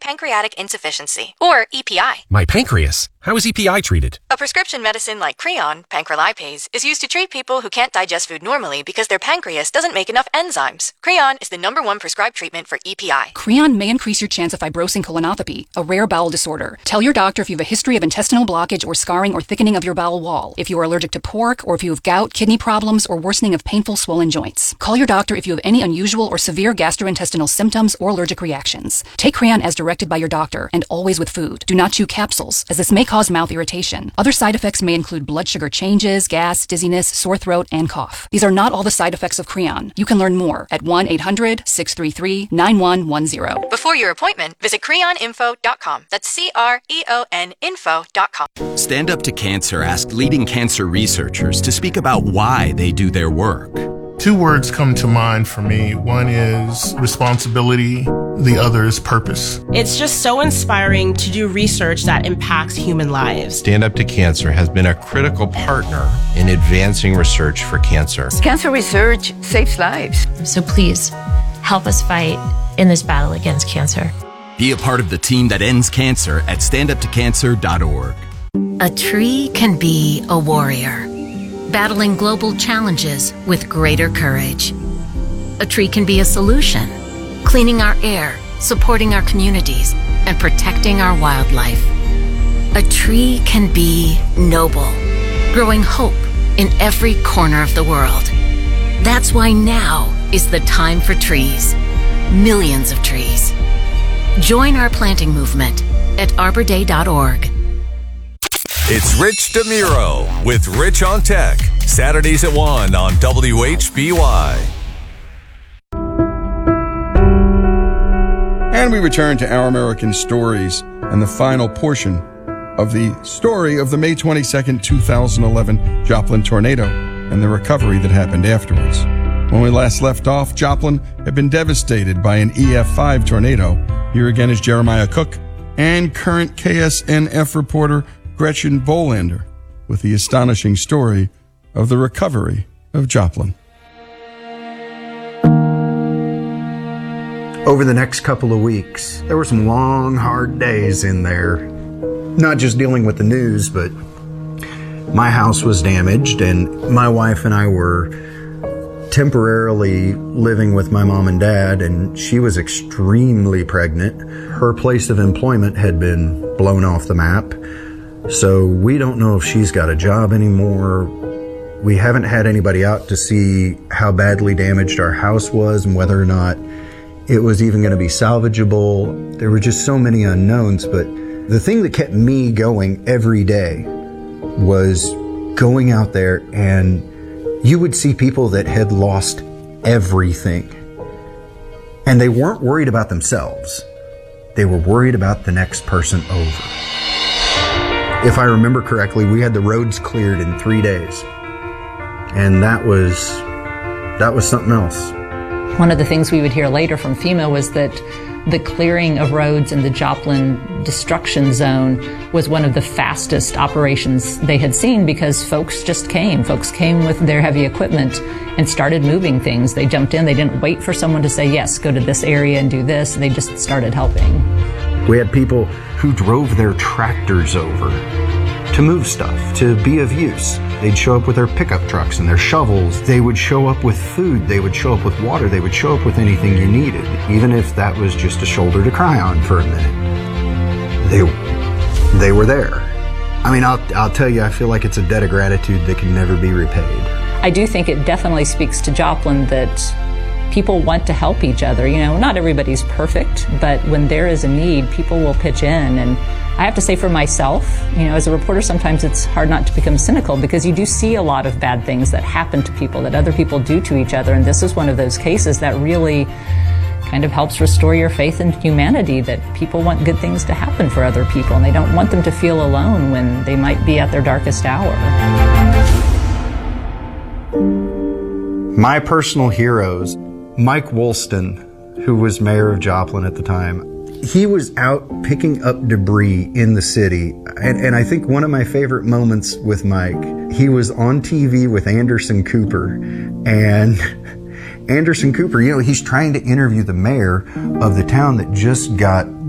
pancreatic insufficiency, or EPI. My pancreas? How is EPI treated? A prescription medicine like Creon, pancrelipase, is used to treat people who can't digest food normally because their pancreas doesn't make enough enzymes. Creon is the #1 prescribed treatment for EPI. Creon may increase your chance of fibrosing colonopathy, a rare bowel disorder. Tell your doctor if you have a history of intestinal blockage or scarring or thickening of your bowel wall, if you are allergic to pork, or if you have gout, kidney problems, or worsening of painful swollen joints. Call your doctor if you have any unusual or severe gastrointestinal symptoms or allergic reactions. Take Creon as directed by your doctor, and always with food. Do not chew capsules, as this may cause mouth irritation. Other side effects may include blood sugar changes, gas, dizziness, sore throat, and cough. These are not all the side effects of Creon. You can learn more at 1-800-633-9110. Before your appointment, visit creoninfo.com. That's CREON info.com. Stand Up to Cancer asked leading cancer researchers to speak about why they do their work. 2 words come to mind for me. One is responsibility. The other is purpose. It's just so inspiring to do research that impacts human lives. Stand Up to Cancer has been a critical partner in advancing research for cancer. Cancer research saves lives. So please, help us fight in this battle against cancer. Be a part of the team that ends cancer at standuptocancer.org. A tree can be a warrior, battling global challenges with greater courage. A tree can be a solution, cleaning our air, supporting our communities, and protecting our wildlife. A tree can be noble, growing hope in every corner of the world. That's why now is the time for trees. Millions of trees. Join our planting movement at arborday.org. It's Rich DeMuro with Rich on Tech. Saturdays at 1 on WHBY. And we return to Our American Stories and the final portion of the story of the May 22nd, 2011 Joplin tornado and the recovery that happened afterwards. When we last left off, Joplin had been devastated by an EF5 tornado. Here again is Jeremiah Cook and current KSNF reporter Gretchen Bolander with the astonishing story of the recovery of Joplin. Over the next couple of weeks, there were some long, hard days in there. Not just dealing with the news, but my house was damaged, and my wife and I were temporarily living with my mom and dad, and she was extremely pregnant. Her place of employment had been blown off the map, so we don't know if she's got a job anymore. We haven't had anybody out to see how badly damaged our house was and whether or not it was even going to be salvageable. There were just so many unknowns, but the thing that kept me going every day was going out there, and you would see people that had lost everything. And they weren't worried about themselves. They were worried about the next person over. If I remember correctly, we had the roads cleared in 3 days. And that was something else. One of the things we would hear later from FEMA was that the clearing of roads in the Joplin destruction zone was one of the fastest operations they had seen because folks just came. Folks came with their heavy equipment and started moving things. They jumped in. They didn't wait for someone to say, yes, go to this area and do this. They just started helping. We had people who drove their tractors over to move stuff, to be of use. They'd show up with their pickup trucks and their shovels. They would show up with food. They would show up with water. They would show up with anything you needed, even if that was just a shoulder to cry on for a minute. They were there. I mean, I'll tell you, I feel like it's a debt of gratitude that can never be repaid. I do think it definitely speaks to Joplin that people want to help each other. You know, not everybody's perfect, but when there is a need, people will pitch in. And I have to say for myself, you know, as a reporter, sometimes it's hard not to become cynical because you do see a lot of bad things that happen to people, that other people do to each other. And this is one of those cases that really kind of helps restore your faith in humanity, that people want good things to happen for other people and they don't want them to feel alone when they might be at their darkest hour. My personal heroes, Mike Woolston, who was mayor of Joplin at the time, he was out picking up debris in the city. And I think one of my favorite moments with Mike, he was on TV with Anderson Cooper. And Anderson Cooper, you know, he's trying to interview the mayor of the town that just got